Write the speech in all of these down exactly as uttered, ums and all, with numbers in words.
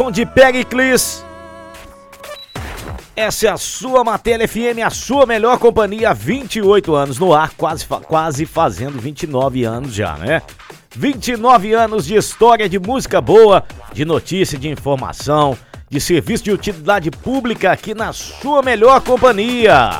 De Pericles. Essa é a sua Matéria F M, a sua melhor companhia há vinte e oito anos no ar, quase, quase fazendo vinte e nove anos já, né? vinte e nove anos de história de música boa, de notícia, de informação, de serviço de utilidade pública aqui na sua melhor companhia.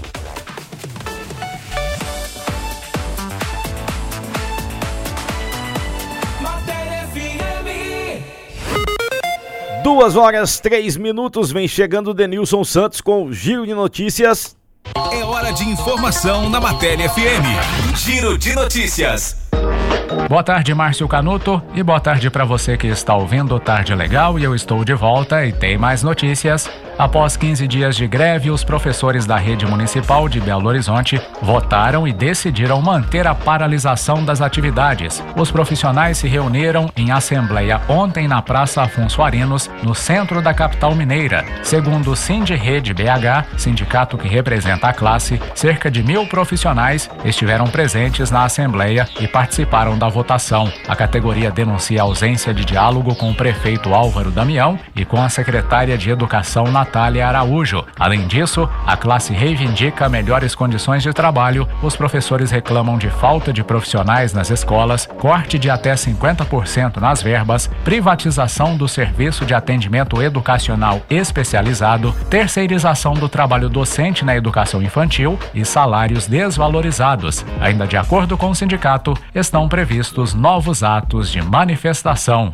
Duas horas, três minutos, vem chegando o Denilson Santos com o Giro de Notícias. É hora de informação na Matéria F M. Giro de Notícias. Boa tarde, Márcio Canuto, e boa tarde para você que está ouvindo Tarde Legal, e eu estou de volta e tem mais notícias. Após quinze dias de greve, os professores da rede municipal de Belo Horizonte votaram e decidiram manter a paralisação das atividades. Os profissionais se reuniram em assembleia ontem na Praça Afonso Arinos, no centro da capital mineira. Segundo o Sindirrede B H, sindicato que representa a classe, cerca de mil profissionais estiveram presentes na assembleia e participaram da votação. A categoria denuncia a ausência de diálogo com o prefeito Álvaro Damião e com a secretária de Educação, Natália Araújo. Além disso, a classe reivindica melhores condições de trabalho, os professores reclamam de falta de profissionais nas escolas, corte de até cinquenta por cento nas verbas, privatização do serviço de atendimento educacional especializado, terceirização do trabalho docente na educação infantil e salários desvalorizados. Ainda de acordo com o sindicato, estão previstos novos atos de manifestação.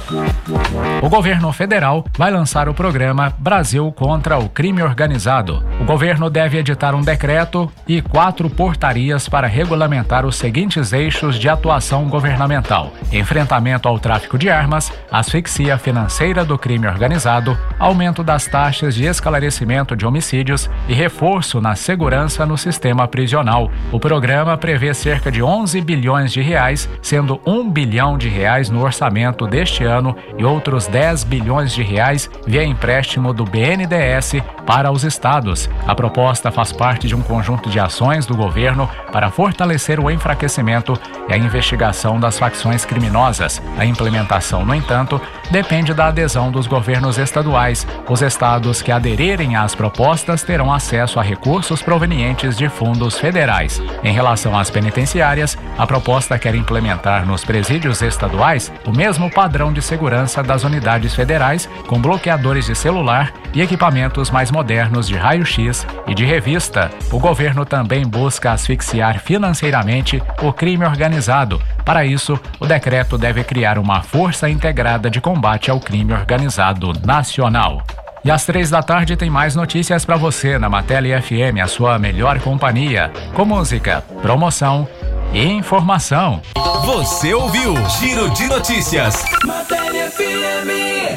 O governo federal vai lançar o programa Brasil contra o Crime Organizado. O governo deve editar um decreto e quatro portarias para regulamentar os seguintes eixos de atuação governamental: enfrentamento ao tráfico de armas, asfixia financeira do crime organizado, aumento das taxas de esclarecimento de homicídios e reforço na segurança no sistema prisional. O programa prevê cerca de onze bilhões de reais, sendo um bilhão de reais no orçamento deste ano e outros dez bilhões de reais via empréstimo do B N D E S para os estados. A proposta faz parte de um conjunto de ações do governo para fortalecer o enfraquecimento e a investigação das facções criminosas. A implementação, no entanto, depende da adesão dos governos estaduais. Os estados que aderirem às propostas terão acesso a recursos provenientes de fundos federais. Em relação às penitenciárias, a proposta quer implementar nos presídios estaduais o mesmo padrão de segurança das unidades federais, com bloqueadores de celular e equipamentos mais modernos de raio-x e de revista. O governo também busca asfixiar financeiramente o crime organizado. Para isso, o decreto deve criar uma força integrada de combate ao crime organizado nacional. E às três da tarde tem mais notícias para você na Matéria F M, a sua melhor companhia, com música, promoção e informação. Você ouviu Giro de Notícias. Matéria F M.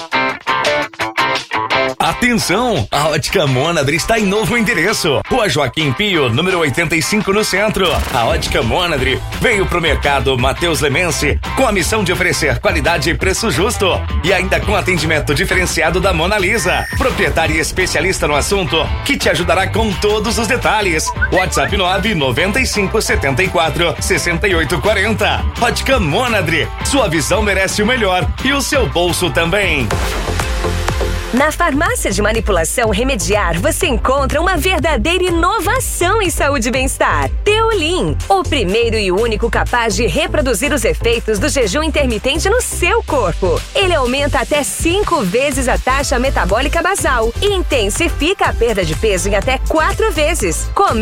Atenção! A Ótica Mônadre está em novo endereço. Rua Joaquim Pio, número oitenta e cinco, no centro. A Ótica Mônadre veio pro mercado Matheus Lemense com a missão de oferecer qualidade e preço justo. E ainda com atendimento diferenciado da Mona Lisa, proprietária e especialista no assunto, que te ajudará com todos os detalhes. WhatsApp nove nove cinco sete quatro seis oito quatro zero. Ótica Mônadre, sua visão merece o melhor e o seu bolso também. Na farmácia de manipulação Remediar, você encontra uma verdadeira inovação em saúde e bem-estar. Teolin, o primeiro e único capaz de reproduzir os efeitos do jejum intermitente no seu corpo. Ele aumenta até cinco vezes a taxa metabólica basal e intensifica a perda de peso em até quatro vezes. Come